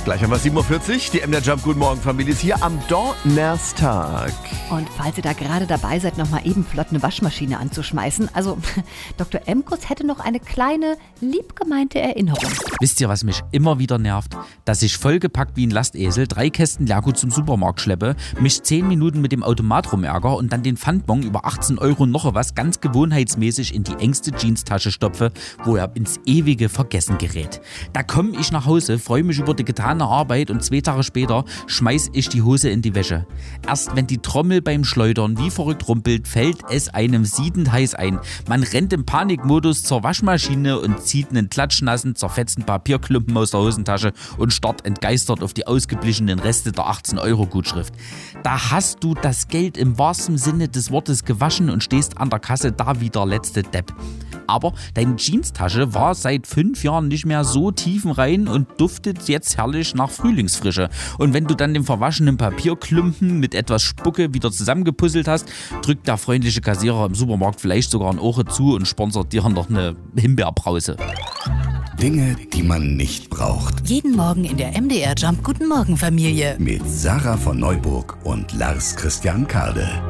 Gleich haben wir 7.40 Uhr. Die MDR Jump Guten Morgen Familie ist hier am Donnerstag. Und falls ihr da gerade dabei seid, noch mal eben flott eine Waschmaschine anzuschmeißen. Also, Dr. Emkus hätte noch eine kleine, liebgemeinte Erinnerung. Wisst ihr, was mich immer wieder nervt? Dass ich vollgepackt wie ein Lastesel 3 Kästen Leergut zum Supermarkt schleppe, mich 10 Minuten mit dem Automat rumärger und dann den Pfandbon über 18 € noch was ganz gewohnheitsmäßig in die engste Jeanstasche stopfe, wo er ins ewige Vergessen gerät. Da komme ich nach Hause, freue mich über die getane Arbeit und 2 Tage später schmeiß ich die Hose in die Wäsche. Erst wenn die Trommel beim Schleudern wie verrückt rumpelt, fällt es einem siedend heiß ein. Man rennt im Panikmodus zur Waschmaschine und zieht einen klatschnassen, zerfetzten Papierklumpen aus der Hosentasche und starrt entgeistert auf die ausgeblichenen Reste der 18-€-Gutschrift. Da hast du das Geld im wahrsten Sinne des Wortes gewaschen und stehst an der Kasse da wie der letzte Depp. Aber deine Jeanstasche war seit 5 Jahren nicht mehr so tiefenrein und duftet jetzt herrlich nach Frühlingsfrische. Und wenn du dann den verwaschenen Papierklumpen mit etwas Spucke wieder zusammengepuzzelt hast, drückt der freundliche Kassierer im Supermarkt vielleicht sogar ein Ohr zu und sponsert dir noch eine Himbeerbrause. Dinge, die man nicht braucht. Jeden Morgen in der MDR Jump Guten Morgen Familie. Mit Sarah von Neuburg und Lars Christian Kade.